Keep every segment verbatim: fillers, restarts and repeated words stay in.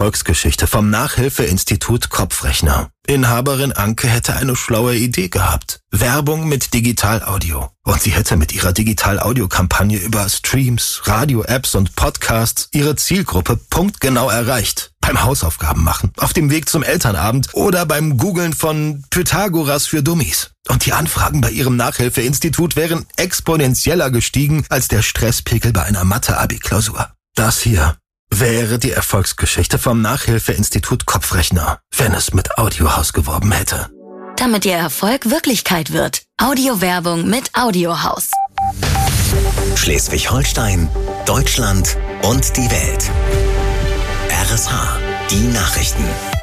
Erfolgsgeschichte vom Nachhilfeinstitut Kopfrechner. Inhaberin Anke hätte eine schlaue Idee gehabt. Werbung mit Digital-Audio. Und sie hätte mit ihrer Digital-Audio-Kampagne über Streams, Radio-Apps und Podcasts ihre Zielgruppe punktgenau erreicht. Beim Hausaufgaben machen, auf dem Weg zum Elternabend oder beim Googlen von Pythagoras für Dummies. Und die Anfragen bei ihrem Nachhilfeinstitut wären exponentieller gestiegen als der Stresspegel bei einer Mathe-Abi-Klausur. Das hier wäre die Erfolgsgeschichte vom Nachhilfeinstitut Kopfrechner, wenn es mit Audiohaus geworben hätte. Damit Ihr Erfolg Wirklichkeit wird. Audiowerbung mit Audiohaus. Schleswig-Holstein, Deutschland und die Welt. R S H, die Nachrichten.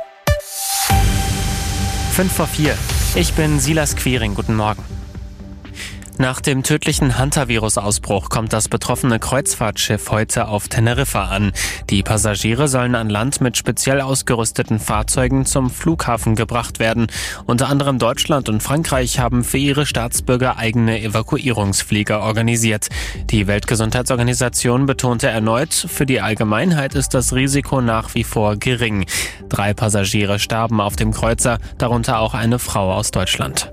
Fünf vor vier. Ich bin Silas Quiring. Guten Morgen. Nach dem tödlichen Hantavirus-Ausbruch kommt das betroffene Kreuzfahrtschiff heute auf Teneriffa an. Die Passagiere sollen an Land mit speziell ausgerüsteten Fahrzeugen zum Flughafen gebracht werden. Unter anderem Deutschland und Frankreich haben für ihre Staatsbürger eigene Evakuierungsflieger organisiert. Die Weltgesundheitsorganisation betonte erneut, für die Allgemeinheit ist das Risiko nach wie vor gering. Drei Passagiere starben auf dem Kreuzer, darunter auch eine Frau aus Deutschland.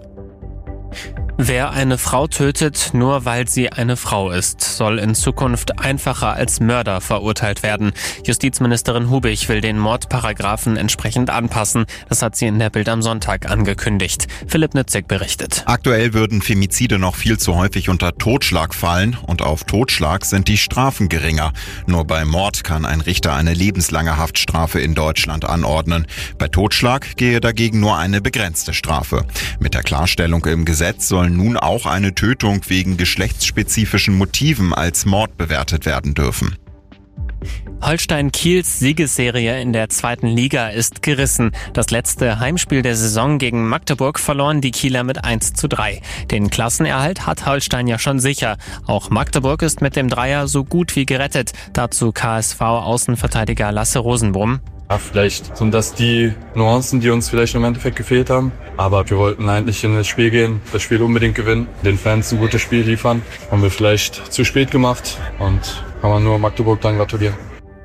Wer eine Frau tötet, nur weil sie eine Frau ist, soll in Zukunft einfacher als Mörder verurteilt werden. Justizministerin Hubig will den Mordparagraphen entsprechend anpassen. Das hat sie in der Bild am Sonntag angekündigt. Philipp Nützig berichtet. Aktuell würden Femizide noch viel zu häufig unter Totschlag fallen und auf Totschlag sind die Strafen geringer. Nur bei Mord kann ein Richter eine lebenslange Haftstrafe in Deutschland anordnen. Bei Totschlag gehe dagegen nur eine begrenzte Strafe. Mit der Klarstellung im Gesetz soll nun auch eine Tötung wegen geschlechtsspezifischen Motiven als Mord bewertet werden dürfen. Holstein Kiels Siegesserie in der zweiten Liga ist gerissen. Das letzte Heimspiel der Saison gegen Magdeburg verloren die Kieler mit eins zu drei. Den Klassenerhalt hat Holstein ja schon sicher. Auch Magdeburg ist mit dem Dreier so gut wie gerettet. Dazu K S V-Außenverteidiger Lasse Rosenbrunn. Ja, vielleicht sind das die Nuancen, die uns vielleicht im Endeffekt gefehlt haben. Aber wir wollten eigentlich in das Spiel gehen, das Spiel unbedingt gewinnen, den Fans ein gutes Spiel liefern. Haben wir vielleicht zu spät gemacht und kann man nur Magdeburg dann gratulieren.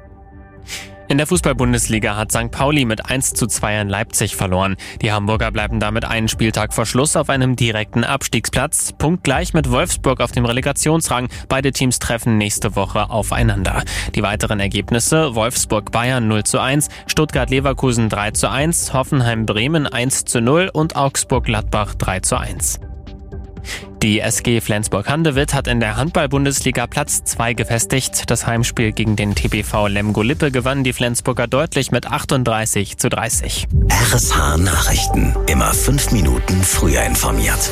In der Fußball-Bundesliga hat Sankt Pauli mit eins zu zwei an Leipzig verloren. Die Hamburger bleiben damit einen Spieltag vor Schluss auf einem direkten Abstiegsplatz. Punktgleich mit Wolfsburg auf dem Relegationsrang. Beide Teams treffen nächste Woche aufeinander. Die weiteren Ergebnisse: Wolfsburg-Bayern null zu eins, Stuttgart-Leverkusen drei zu eins, Hoffenheim-Bremen eins zu null und Augsburg-Gladbach drei zu eins. Die S G Flensburg-Handewitt hat in der Handball-Bundesliga Platz zwei gefestigt. Das Heimspiel gegen den T B V Lemgo-Lippe gewannen die Flensburger deutlich mit achtunddreißig zu dreißig. R S H Nachrichten. Immer fünf Minuten früher informiert.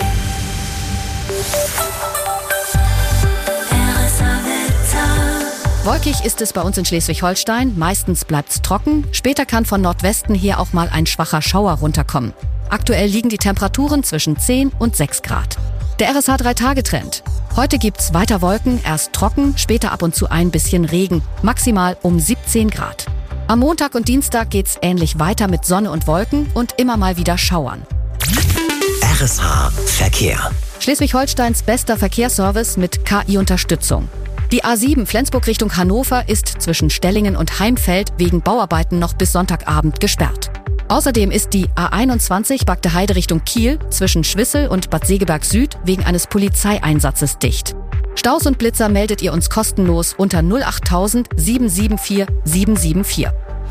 Wolkig ist es bei uns in Schleswig-Holstein. Meistens bleibt's trocken. Später kann von Nordwesten her auch mal ein schwacher Schauer runterkommen. Aktuell liegen die Temperaturen zwischen zehn und sechs Grad. Der R S H drei Tage Trend. Heute gibt's weiter Wolken, erst trocken, später ab und zu ein bisschen Regen, maximal um siebzehn Grad. Am Montag und Dienstag geht's ähnlich weiter mit Sonne und Wolken und immer mal wieder Schauern. R S H Verkehr. Schleswig-Holsteins bester Verkehrsservice mit K I-Unterstützung. Die A sieben Flensburg Richtung Hannover ist zwischen Stellingen und Heimfeld wegen Bauarbeiten noch bis Sonntagabend gesperrt. Außerdem ist die A einundzwanzig Bagde Heide Richtung Kiel zwischen Schwissel und Bad Segeberg Süd wegen eines Polizeieinsatzes dicht. Staus und Blitzer meldet ihr uns kostenlos unter null acht tausend sieben sieben vier sieben sieben vier.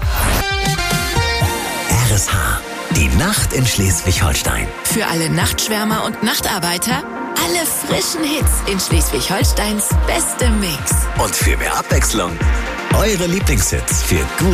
R S H, die Nacht in Schleswig-Holstein. Für alle Nachtschwärmer und Nachtarbeiter alle frischen Hits in Schleswig-Holsteins bestem Mix. Und für mehr Abwechslung, eure Lieblingshits für gut